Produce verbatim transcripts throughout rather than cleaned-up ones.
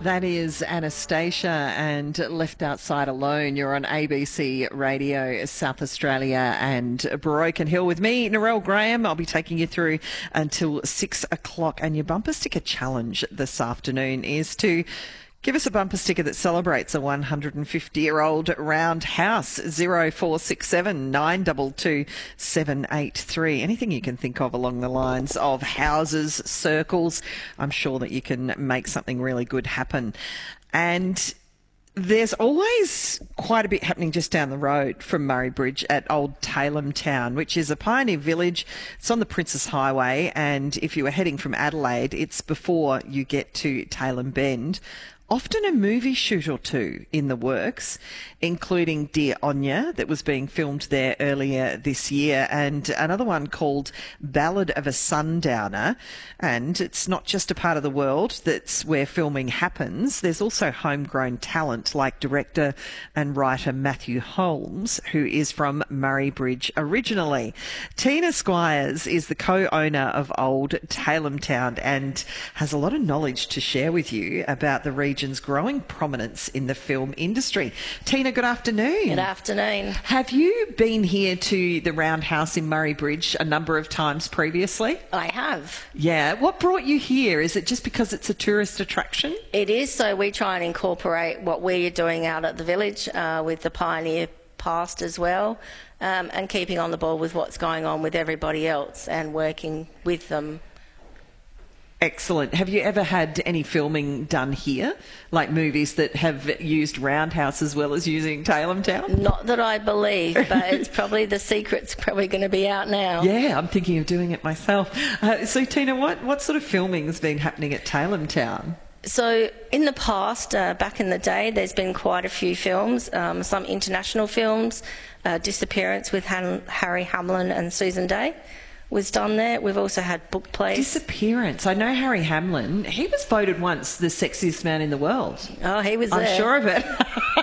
That is Anastasia and Left Outside Alone. You're on A B C Radio, South Australia and Broken Hill with me, Narelle Graham. I'll be taking you through until six o'clock. And your bumper sticker challenge this afternoon is to give us a bumper sticker that celebrates a one hundred fifty-year-old round house. zero four six seven nine two two seven eight three. Anything you can think of along the lines of houses, circles. I'm sure that you can make something really good happen. And there's always quite a bit happening just down the road from Murray Bridge at Old Tailem Town, which is a pioneer village. It's on the Princes Highway, and if you were heading from Adelaide, it's before you get to Tailem Bend. Often a movie shoot or two in the works, including Dear Anya, that was being filmed there earlier this year, and another one called Ballad of a Sundowner. And it's not just a part of the world that's where filming happens. There's also homegrown talent like director and writer Matthew Holmes, who is from Murray Bridge originally. Tina Squires is the co-owner of Old Tailem Town and has a lot of knowledge to share with you about the region growing prominence in the film industry. Tina, good afternoon. Good afternoon. Have you been here to the Roundhouse in Murray Bridge a number of times previously? I have. Yeah. What brought you here? Is it just because it's a tourist attraction? It is, so we try and incorporate what we're doing out at the village uh, with the pioneer past as well, um, and keeping on the ball with what's going on with everybody else and working with them. Excellent. Have you ever had any filming done here, like movies that have used Roundhouse as well as using Tailem Town? Not that I believe, but it's probably the secret's probably going to be out now. Yeah, I'm thinking of doing it myself. Uh, so, Tina, what, what sort of filming has been happening at Tailem Town? So in the past, uh, back in the day, there's been quite a few films, um, some international films. uh, Disappearance with Han- Harry Hamlin and Susan Day was done there. We've also had Book Place. Disappearance. I know Harry Hamlin. He was voted once the sexiest man in the world. Oh, he was there. I'm sure of it.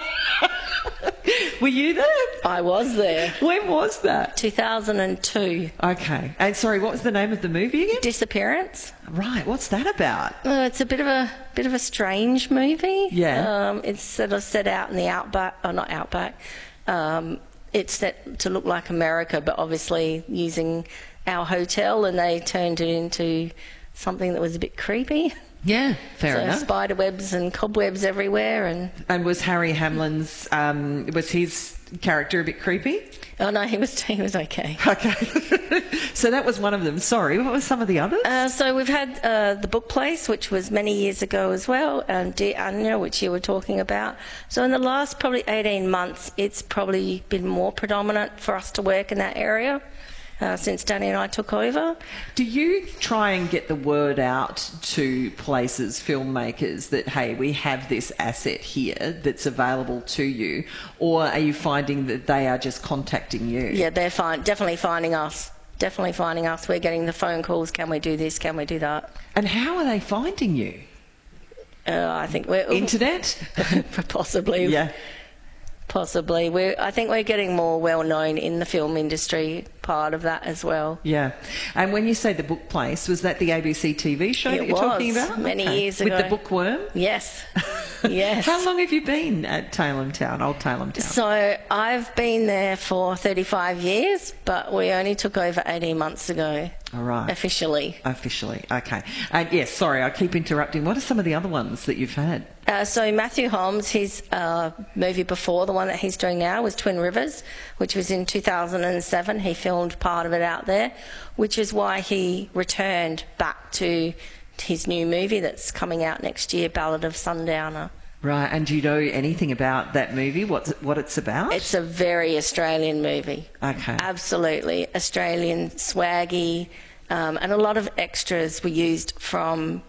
Were you there? I was there. When was that? two thousand two. Okay. And sorry, what was the name of the movie again? Disappearance. Right. What's that about? Uh, it's a bit of a bit of a strange movie. Yeah. Um, it's sort of set out in the outback, or not outback. Um, it's set to look like America, but obviously using our hotel, and they turned it into something that was a bit creepy. Yeah, fair so enough. Spider webs and cobwebs everywhere, and and was Harry Hamlin's um, was his character a bit creepy? Oh no, he was he was okay. Okay, so that was one of them. Sorry, what were some of the others? Uh, so we've had uh, The Book Place, which was many years ago as well, and Dear Anya, which you were talking about. So in the last probably eighteen months, it's probably been more predominant for us to work in that area. Uh, since Danny and I took over. Do you try and get the word out to places, filmmakers, that, hey, we have this asset here that's available to you, or are you finding that they are just contacting you? Yeah, they're fine, definitely finding us. Definitely finding us. We're getting the phone calls, can we do this, can we do that? And how are they finding you? Uh, I think we're... Internet? Possibly. Yeah. Possibly. We're, I think we're getting more well-known in the film industry, part of that as well. Yeah. And when you say The Book Place, was that the A B C T V show It that you're was, talking about? many Okay. years ago. With the bookworm? Yes. Yes. How long have you been at Tailem Town, Old Tailem Town? So I've been there for thirty-five years, but we only took over eighteen months ago. All right. Officially. Officially, okay. And yes, sorry, I keep interrupting. What are some of the other ones that you've had? Uh, so Matthew Holmes, his uh, movie before the one that he's doing now was Twin Rivers, which was in two thousand seven. He filmed part of it out there, which is why he returned back to his new movie that's coming out next year, Ballad of Sundowner. Right, and do you know anything about that movie, what's, what it's about? It's a very Australian movie. Okay. Absolutely. Australian, swaggy, um, and a lot of extras were used from